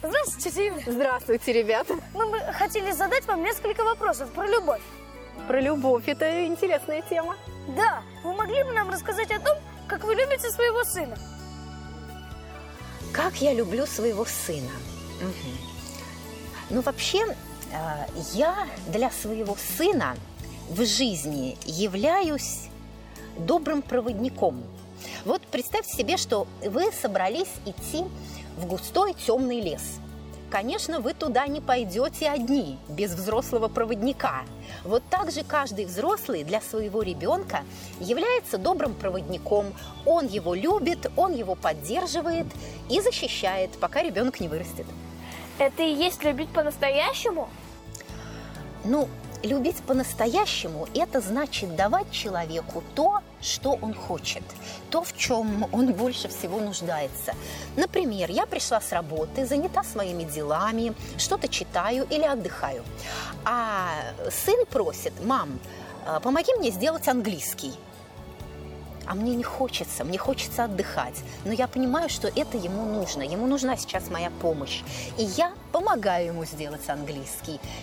Здравствуйте, Юля. Здравствуйте, ребята. Мы хотели задать вам несколько вопросов про любовь. Про любовь – это интересная тема. Да, вы могли бы нам рассказать о том, как вы любите своего сына? Как я люблю своего сына? Ну, вообще, я для своего сына в жизни являюсь добрым проводником. Вот представьте себе, что вы собрались идти в густой темный лес. Конечно, вы туда не пойдете одни, без взрослого проводника. Вот так же каждый взрослый для своего ребенка является добрым проводником. Он его любит, он его поддерживает и защищает, пока ребенок не вырастет. Это и есть любить по-настоящему? Ну, любить по-настоящему – это значит давать человеку то, что он хочет, то, в чем он больше всего нуждается. Например, я пришла с работы, занята своими делами, что-то читаю или отдыхаю. А сын просит: мам, помоги мне сделать английский. А мне не хочется, мне хочется отдыхать. Но я понимаю, что это ему нужно. Ему нужна сейчас моя помощь. И я помогаю ему сделать английский.